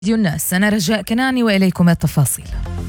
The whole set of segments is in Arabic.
راديو الناس، أنا رجاء كناني وإليكم التفاصيل.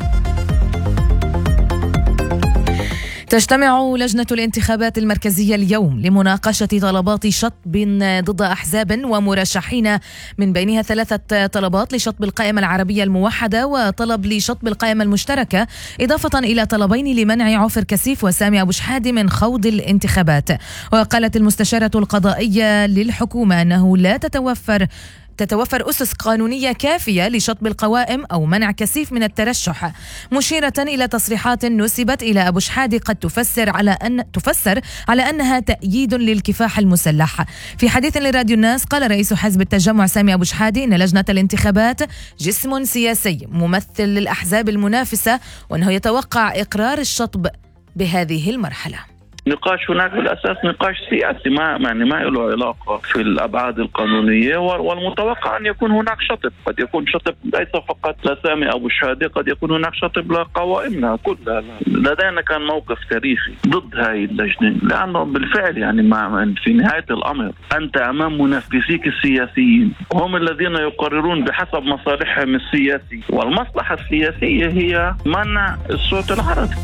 تجتمع لجنة الانتخابات المركزية اليوم لمناقشة طلبات شطب ضد أحزاب ومرشحين، من بينها 3 طلبات لشطب القائمة العربية الموحدة وطلب لشطب القائمة المشتركة، إضافة إلى طلبين لمنع عوفر كسيف وسامي أبو شحادة من خوض الانتخابات. وقالت المستشارة القضائية للحكومة أنه لا تتوفر أسس قانونية كافية لشطب القوائم أو منع كسيف من الترشح، مشيرة إلى تصريحات نسبت إلى أبو شحادة قد تفسر على أنها تأييد للكفاح المسلح. في حديث لراديو الناس قال رئيس حزب التجمع سامي أبو شحادة إن لجنة الانتخابات جسم سياسي ممثل للأحزاب المنافسة، وأنه يتوقع إقرار الشطب بهذه المرحلة. نقاش هناك بالأساس نقاش سياسي ما له علاقة في الأبعاد القانونية، والمتوقع أن يكون هناك شطب. قد يكون شطب ليس فقط لسامي أبو شحادة، قد يكون هناك شطب لقوائمنا كلها. لدينا كان موقف تاريخي ضد هاي اللجنة، لأنه بالفعل في نهاية الأمر أنت أمام منافسيك السياسيين، وهم الذين يقررون بحسب مصالحهم السياسية، والمصلحة السياسية هي منع الصوت العربي.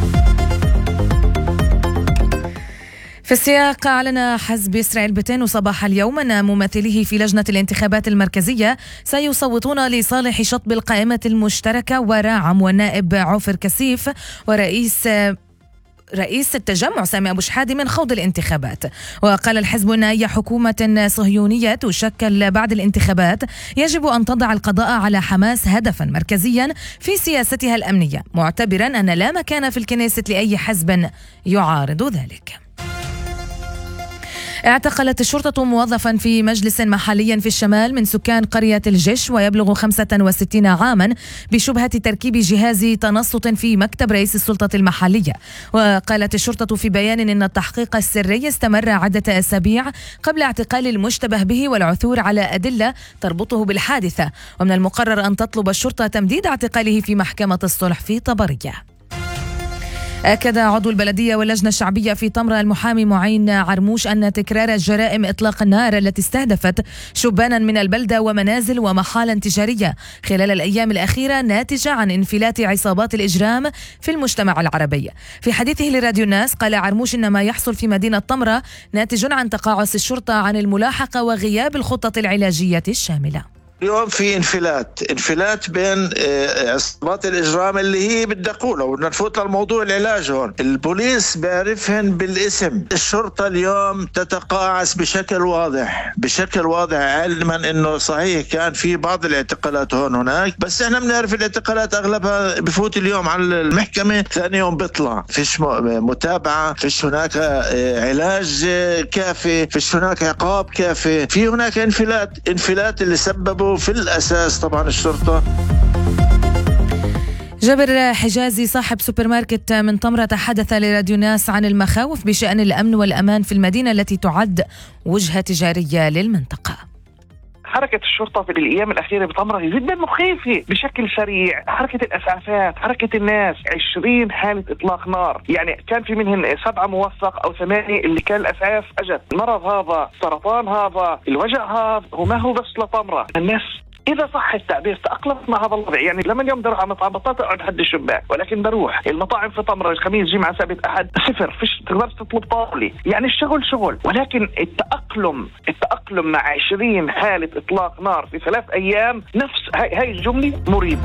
في السياق، أعلن حزب إسرائيل بيتينو صباح اليوم أن ممثليه في لجنة الانتخابات المركزية سيصوتون لصالح شطب القائمة المشتركة وراعم والنائب عوفر كسيف رئيس التجمع سامي أبو شحادة من خوض الانتخابات. وقال الحزب أن أي حكومة صهيونية تشكل بعد الانتخابات يجب أن تضع القضاء على حماس هدفا مركزيا في سياستها الأمنية، معتبرا أن لا مكان في الكنيسة لأي حزب يعارض ذلك. اعتقلت الشرطة موظفا في مجلس محلي في الشمال من سكان قرية الجيش ويبلغ 65 عاما بشبهة تركيب جهاز تنصت في مكتب رئيس السلطة المحلية. وقالت الشرطة في بيان إن التحقيق السري استمر عدة أسابيع قبل اعتقال المشتبه به والعثور على أدلة تربطه بالحادثة، ومن المقرر أن تطلب الشرطة تمديد اعتقاله في محكمة الصلح في طبرية. أكد عضو البلدية واللجنة الشعبية في طمرة المحامي معين عرموش أن تكرار جرائم إطلاق النار التي استهدفت شبانا من البلدة ومنازل ومحالا تجارية خلال الأيام الأخيرة ناتجة عن انفلات عصابات الإجرام في المجتمع العربي. في حديثه لراديو الناس قال عرموش إن ما يحصل في مدينة طمرة ناتج عن تقاعس الشرطة عن الملاحقة وغياب الخطط العلاجية الشاملة. اليوم في انفلات بين عصابات الإجرام اللي هي بدقولة، ونفوت للموضوع العلاج. هون البوليس بعرفهن بالاسم. الشرطة اليوم تتقاعس بشكل واضح، علما انه صحيح كان في بعض الاعتقالات هناك، بس احنا بنعرف الاعتقالات اغلبها بفوت اليوم على المحكمة، ثاني يوم بيطلع، فيش متابعة، فيش هناك علاج كافي، فيش هناك عقاب كافي، في هناك انفلات اللي سببوا في الأساس طبعا الشرطة. جابر حجازي صاحب سوبر ماركت من طمرة تحدث لراديو ناس عن المخاوف بشأن الأمن والأمان في المدينة التي تعد وجهة تجارية للمنطقة. حركة الشرطة في الأيام الأخيرة بطمرة جدا مخيفة بشكل سريع. حركة الأسعافات، حركة الناس، 20 حالة إطلاق نار، يعني كان في منهن 7 موثق أو 8 اللي كان الأسعاف أجت. المرض هذا، سرطان هذا، الوجع هذا، وما هو بس لطمرة. الناس إذا صح التعبير تأقلمت مع هذا الوضع. يعني لما اليوم بروح على مطعم بطلت أقعد حد الشباك، ولكن بروح المطاعم في طمرة الخميس جمعة سبت أحد صفر، فيش تقدر تطلب طاولة. يعني الشغل شغل، ولكن التأقلم مع 20 حالة إطلاق نار في 3 أيام، نفس هاي الجملة مريب.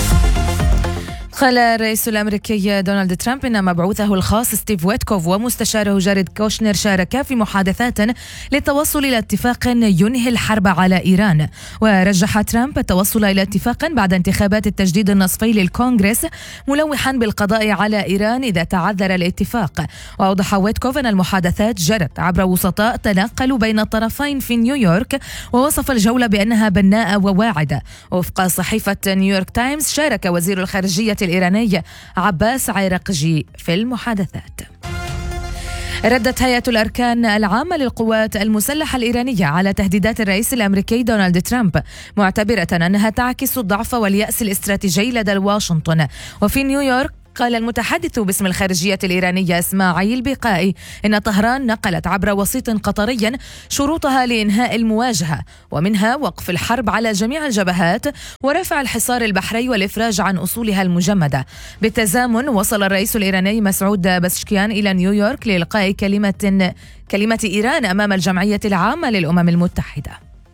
قال الرئيس الأمريكي دونالد ترامب إن مبعوثه الخاص ستيف ويتكوف ومستشاره جاريد كوشنر شاركا في محادثات للتوصل إلى اتفاق ينهي الحرب على إيران. ورجح ترامب التوصل إلى اتفاق بعد انتخابات التجديد النصفي للكونغرس، ملوحا بالقضاء على إيران إذا تعذر الاتفاق. وأوضح ويتكوف أن المحادثات جرت عبر وسطاء تنقلوا بين الطرفين في نيويورك، ووصف الجولة بأنها بناءة وواعدة. وفق صحيفة نيويورك تايمز، شارك وزير الخارجية الإيراني عباس عيرقجي في المحادثات. ردت هيئة الأركان العامة للقوات المسلحة الإيرانية على تهديدات الرئيس الأمريكي دونالد ترامب، معتبرة أنها تعكس الضعف واليأس الاستراتيجي لدى واشنطن. وفي نيويورك قال المتحدث باسم الخارجية الإيرانية إسماعيل بقائي إن طهران نقلت عبر وسيط قطري شروطها لإنهاء المواجهة، ومنها وقف الحرب على جميع الجبهات ورفع الحصار البحري والإفراج عن أصولها المجمدة. بالتزامن وصل الرئيس الإيراني مسعود باشكيان إلى نيويورك لإلقاء كلمة إيران أمام الجمعية العامة للأمم المتحدة.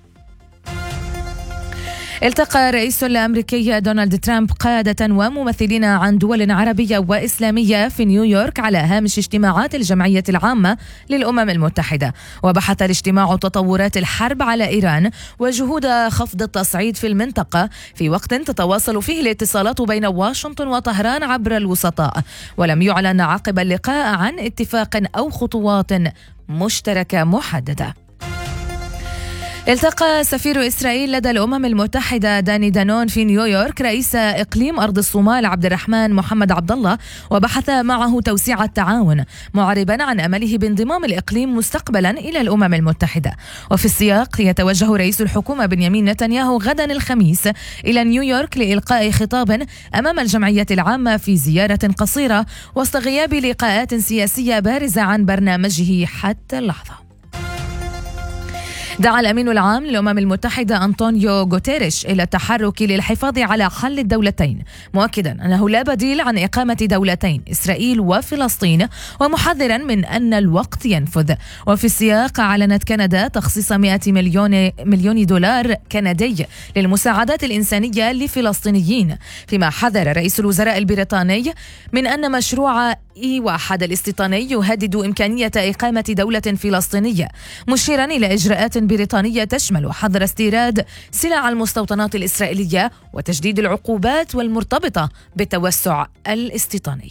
التقى الرئيس الأمريكي دونالد ترامب قادة وممثلين عن دول عربية وإسلامية في نيويورك على هامش اجتماعات الجمعية العامة للأمم المتحدة. وبحث الاجتماع تطورات الحرب على إيران وجهود خفض التصعيد في المنطقة في وقت تتواصل فيه الاتصالات بين واشنطن وطهران عبر الوسطاء، ولم يعلن عقب اللقاء عن اتفاق أو خطوات مشتركة محددة. التقى سفير إسرائيل لدى الأمم المتحدة داني دانون في نيويورك رئيس إقليم أرض الصومال عبد الرحمن محمد عبد الله، وبحث معه توسيع التعاون، معربا عن أمله بانضمام الإقليم مستقبلا إلى الأمم المتحدة. وفي السياق يتوجه رئيس الحكومة بنيامين نتنياهو غدا الخميس إلى نيويورك لإلقاء خطاب أمام الجمعية العامة في زيارة قصيرة وسط غياب لقاءات سياسية بارزة عن برنامجه حتى اللحظة. دعا الأمين العام للأمم المتحدة أنطونيو غوتيريش إلى التحرك للحفاظ على حل الدولتين، مؤكدا أنه لا بديل عن إقامة دولتين إسرائيل وفلسطين، ومحذرا من أن الوقت ينفذ. وفي السياق أعلنت كندا تخصيص 100 مليون دولار كندي للمساعدات الإنسانية لفلسطينيين، فيما حذر رئيس الوزراء البريطاني من أن مشروع واحد الاستيطاني يهدد إمكانية إقامة دولة فلسطينية، مشيرا إلى إجراءات بريطانية تشمل حظر استيراد سلع المستوطنات الإسرائيلية وتجديد العقوبات والمرتبطة بالتوسع الاستيطاني.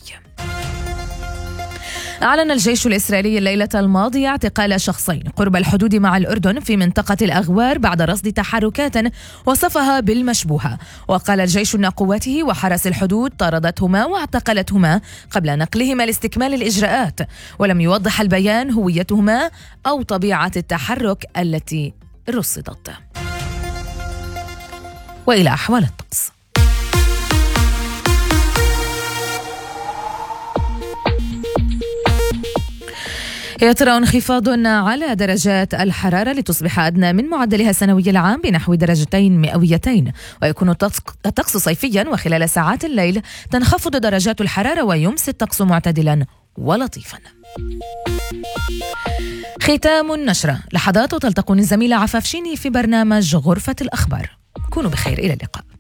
أعلن الجيش الإسرائيلي الليلة الماضية اعتقال شخصين قرب الحدود مع الأردن في منطقة الأغوار بعد رصد تحركات وصفها بالمشبوهة. وقال الجيش أن قواته وحرس الحدود طاردتهما واعتقلتهما قبل نقلهما لاستكمال الإجراءات، ولم يوضح البيان هويتهما أو طبيعة التحرك التي رصدت. وإلى أحوال الطقس. يطرأ انخفاض على درجات الحرارة لتصبح أدنى من معدلها السنوي العام بنحو 2 درجات مئويتين، ويكون الطقس صيفيا، وخلال ساعات الليل تنخفض درجات الحرارة ويمسي الطقس معتدلا ولطيفا. ختام النشرة. لحظات وتلتقون الزميلة عفاف شيني في برنامج غرفة الأخبار. كونوا بخير، إلى اللقاء.